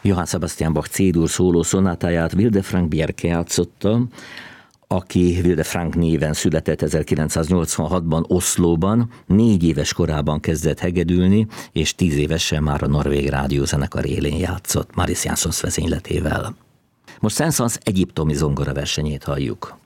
Johann Sebastian Bach C-dur szóló szonátáját Wilde Frank Bjerke játszotta, aki Wilde Frank néven született 1986-ban Oszlóban, 4 éves korában kezdett hegedülni, és 10 évesen már a norvég rádiózenekar élén játszott, Maris Janssons vezényletével. Most Saint-Saëns egyiptomi zongoraversenyét halljuk.